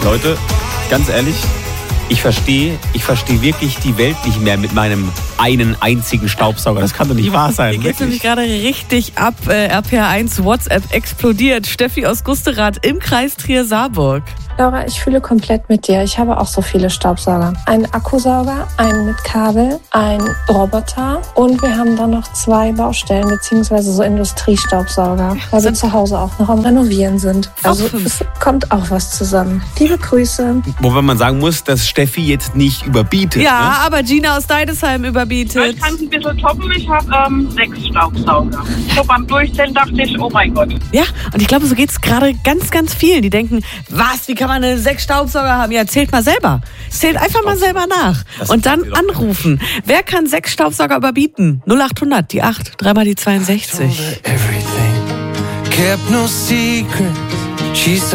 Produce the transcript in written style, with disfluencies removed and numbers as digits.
Leute, ganz ehrlich, ich verstehe wirklich die Welt nicht mehr mit meinem einen einzigen Staubsauger. Das kann doch nicht wahr sein. Hier geht nämlich gerade richtig ab. RPR1 WhatsApp explodiert. Steffi aus Gusterath im Kreis Trier-Saarburg. Laura, ich fühle komplett mit dir. Ich habe auch so viele Staubsauger. Einen Akkusauger, einen mit Kabel, einen Roboter und wir haben dann noch 2 Baustellen beziehungsweise so Industriestaubsauger, weil wir zu Hause auch noch am Renovieren sind. Also es kommt auch was zusammen. Liebe Grüße. Wobei man sagen muss, dass Steffi jetzt nicht überbietet. Ja, ne? aber Gina aus Deidesheim überbietet. Ich kann es ein bisschen toppen. Ich habe 6 Staubsauger. So beim Durchzählen dachte ich, oh mein Gott. Ja, und ich glaube, so geht es gerade ganz, ganz vielen. Die denken, was, wie kann man 6 Staubsauger haben? Ja, zählt mal selber. Zählt einfach mal selber nach. Und dann anrufen. Wer kann 6 Staubsauger überbieten? 0800, die 8, 3 mal die 62.